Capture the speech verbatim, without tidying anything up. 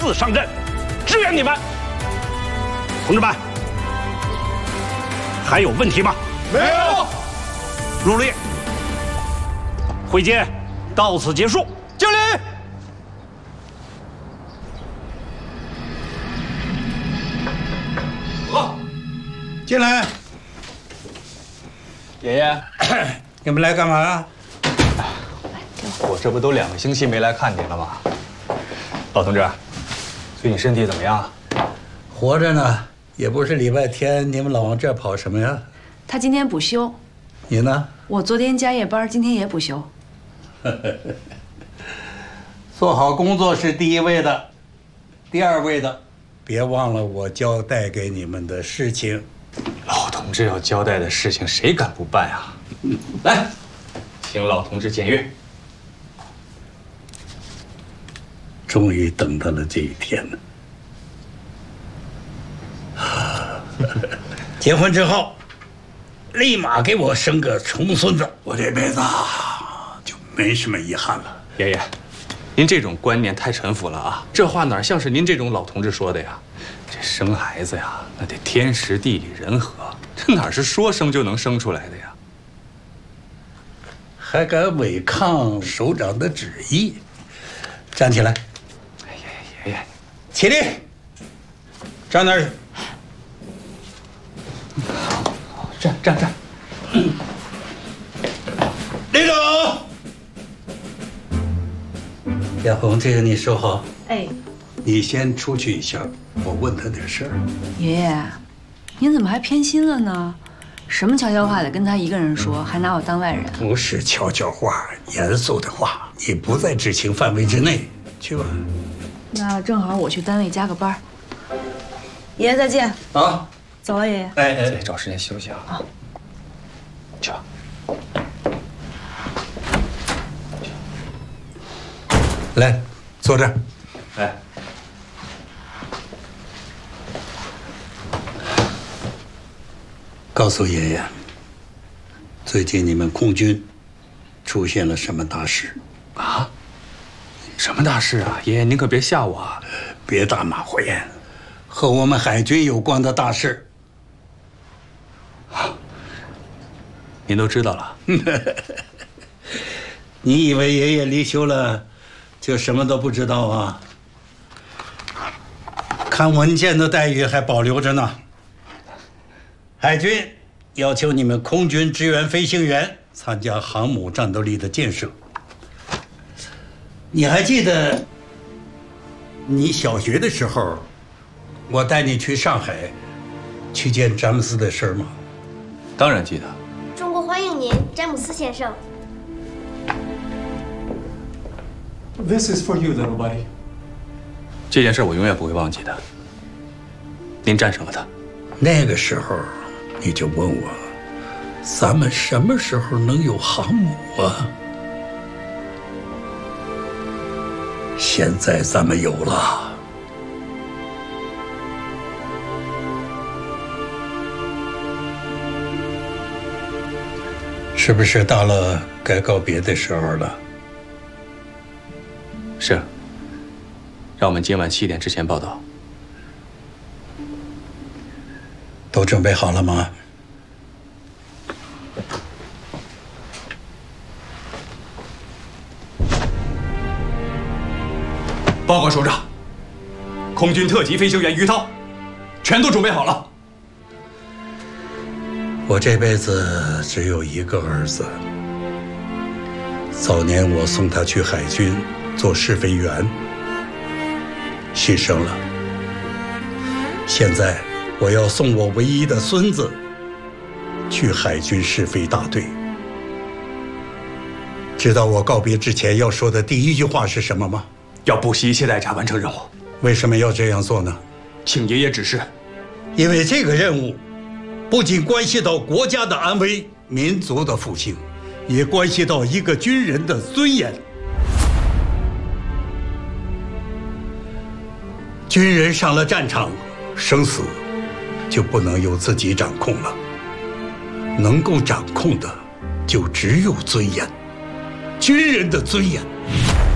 自上阵，支援你们。同志们，还有问题吗？ 没有。 入列。会见到此结束。 敬礼。 好，进来。 爷爷， 你们来干嘛？ 我这不都两个星期没来看您了吗？老同志，最近身体怎么样？ 活着呢，也不是礼拜天，你们老往这跑什么呀？ 他今天补休。 你呢？ 我昨天加夜班，今天也补休。 做好工作是第一位的，第二位的，别忘了我交代给你们的事情。 老同志要交代的事情，谁敢不办啊？来，请老同志检阅。 终于等到了这一天了。结婚之后，立马给我生个重孙子，我这辈子就没什么遗憾了。 爷爷，您这种观念太陈腐了啊！这话哪像是您这种老同志说的呀？这生孩子呀，那得天时地利人和，这哪是说生就能生出来的呀？ 还敢违抗首长的旨意？站起来！ 哎呀，爷爷， 起立！站那儿去。 站站站！ 立正！亚红，这个你收好。 哎， 你先出去一下，我问他点事儿。 爷爷，您怎么还偏心了呢？什么悄悄话得跟他一个人说，还拿我当外人？ 不是悄悄话，严肃的话。你不在知情范围之内，去吧。 那正好我去单位加个班。爷爷再见。 啊， 走了，爷爷。 哎哎， 找时间休息啊。啊，去吧。 来，坐这儿。 来。 告诉爷爷，最近你们空军出现了什么大事？ 啊？什么大事啊？爷爷，您可别吓我啊！ 别大马虎眼，和我们海军有关的大事。 啊，您都知道了？ 你以为爷爷离休了就什么都不知道啊？看文件的待遇还保留着呢。海军要求你们空军支援飞行员参加航母战斗力的建设。你还记得你小学的时候，我带你去上海去见詹姆斯的事吗？ 当然记得。 中国欢迎您，詹姆斯先生。 This is for you, little buddy. 这件事我永远不会忘记的。您战胜了他。 那个时候，你就问我，咱们什么时候能有航母啊？现在咱们有了。是不是到了该告别的时候了？ 是。让我们今晚七点之前报道。 都准备好了吗？ 报告首长，空军特级飞行员于涛，全都准备好了。 我这辈子只有一个儿子，早年我送他去海军做试飞员，牺牲了。现在我要送我唯一的孙子去海军试飞大队。知道我告别之前要说的第一句话是什么吗？ 要不惜一切代价完成任务。 为什么要这样做呢？ 请爷爷指示。 因为这个任务不仅关系到国家的安危、民族的复兴，也关系到一个军人的尊严。军人上了战场，生死就不能由自己掌控了，能够掌控的就只有尊严，军人的尊严。